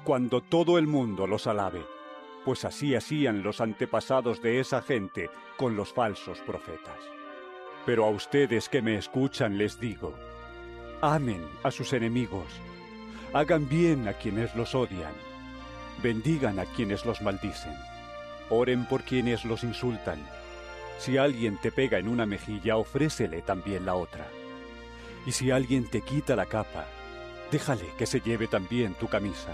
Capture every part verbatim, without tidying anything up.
cuando todo el mundo los alabe, pues así hacían los antepasados de esa gente con los falsos profetas. Pero a ustedes que me escuchan les digo, amen a sus enemigos, hagan bien a quienes los odian, bendigan a quienes los maldicen, oren por quienes los insultan. Si alguien te pega en una mejilla, ofrécele también la otra. Y si alguien te quita la capa, déjale que se lleve también tu camisa.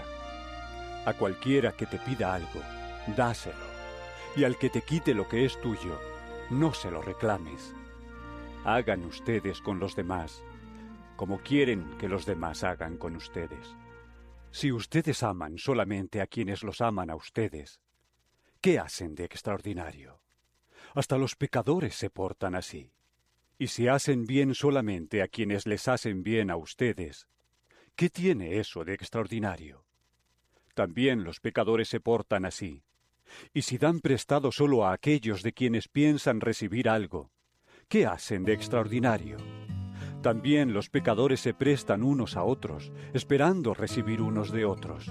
A cualquiera que te pida algo, dáselo, y al que te quite lo que es tuyo, no se lo reclames. Hagan ustedes con los demás como quieren que los demás hagan con ustedes. Si ustedes aman solamente a quienes los aman a ustedes, ¿qué hacen de extraordinario? Hasta los pecadores se portan así. Y si hacen bien solamente a quienes les hacen bien a ustedes, ¿qué tiene eso de extraordinario? También los pecadores se portan así. Y si dan prestado solo a aquellos de quienes piensan recibir algo, ¿qué hacen de extraordinario? También los pecadores se prestan unos a otros, esperando recibir unos de otros.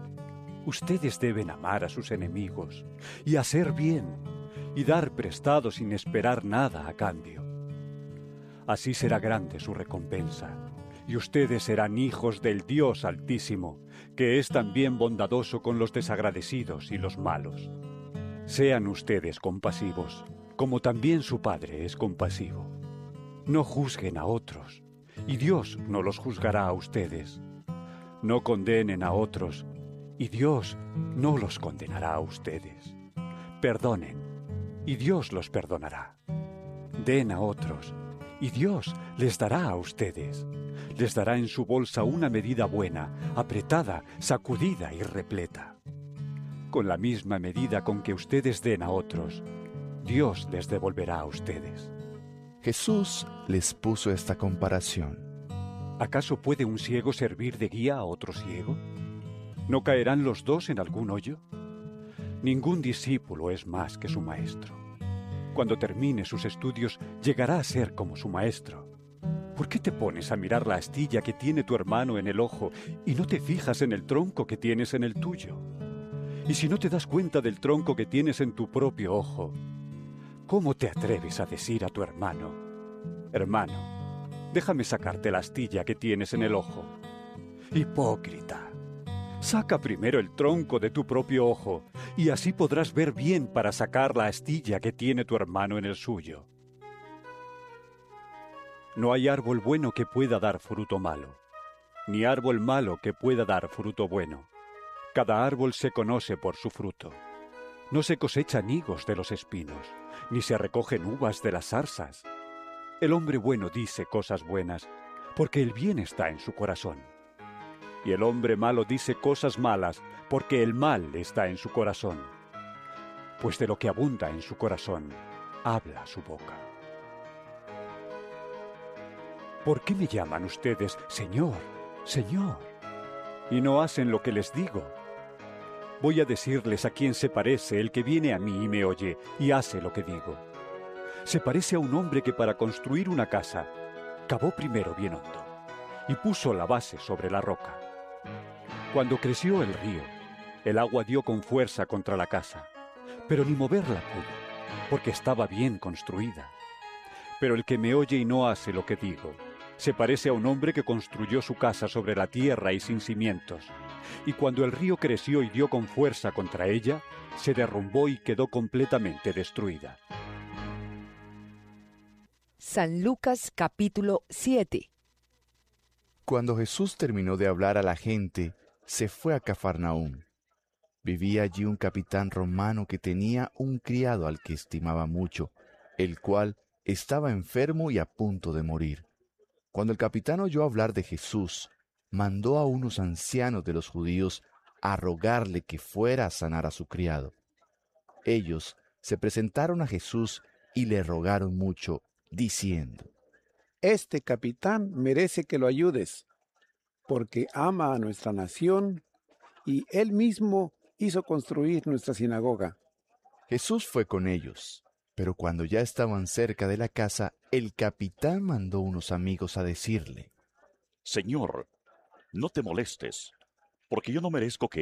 Ustedes deben amar a sus enemigos y hacer bien, y dar prestado sin esperar nada a cambio. Así será grande su recompensa, y ustedes serán hijos del Dios Altísimo, que es también bondadoso con los desagradecidos y los malos. Sean ustedes compasivos, como también su Padre es compasivo. No juzguen a otros, y Dios no los juzgará a ustedes. No condenen a otros, y Dios no los condenará a ustedes. Perdonen, y Dios los perdonará. Den a otros, y Dios les dará a ustedes. Les dará en su bolsa una medida buena, apretada, sacudida y repleta. Con la misma medida con que ustedes den a otros, Dios les devolverá a ustedes. Jesús les puso esta comparación. ¿Acaso puede un ciego servir de guía a otro ciego? ¿No caerán los dos en algún hoyo? Ningún discípulo es más que su maestro. Cuando termine sus estudios, llegará a ser como su maestro. ¿Por qué te pones a mirar la astilla que tiene tu hermano en el ojo y no te fijas en el tronco que tienes en el tuyo? Y si no te das cuenta del tronco que tienes en tu propio ojo, ¿cómo te atreves a decir a tu hermano, hermano, déjame sacarte la astilla que tienes en el ojo? Hipócrita, saca primero el tronco de tu propio ojo, y así podrás ver bien para sacar la astilla que tiene tu hermano en el suyo. No hay árbol bueno que pueda dar fruto malo, ni árbol malo que pueda dar fruto bueno. Cada árbol se conoce por su fruto. No se cosechan higos de los espinos, ni se recogen uvas de las zarzas. El hombre bueno dice cosas buenas, porque el bien está en su corazón. Y el hombre malo dice cosas malas, porque el mal está en su corazón. Pues de lo que abunda en su corazón, habla su boca. ¿Por qué me llaman ustedes Señor, Señor, y no hacen lo que les digo? Voy a decirles a quién se parece el que viene a mí y me oye y hace lo que digo. Se parece a un hombre que para construir una casa cavó primero bien hondo y puso la base sobre la roca. Cuando creció el río, el agua dio con fuerza contra la casa, pero ni moverla pudo, porque estaba bien construida. Pero el que me oye y no hace lo que digo, se parece a un hombre que construyó su casa sobre la tierra y sin cimientos. Y cuando el río creció y dio con fuerza contra ella, se derrumbó y quedó completamente destruida. San Lucas capítulo siete. Cuando Jesús terminó de hablar a la gente, se fue a Cafarnaúm. Vivía allí un capitán romano que tenía un criado al que estimaba mucho, el cual estaba enfermo y a punto de morir. Cuando el capitán oyó hablar de Jesús, mandó a unos ancianos de los judíos a rogarle que fuera a sanar a su criado. Ellos se presentaron a Jesús y le rogaron mucho, diciendo: Este capitán merece que lo ayudes, porque ama a nuestra nación y él mismo hizo construir nuestra sinagoga. Jesús fue con ellos, pero cuando ya estaban cerca de la casa, el capitán mandó unos amigos a decirle: Señor, no te molestes, porque yo no merezco que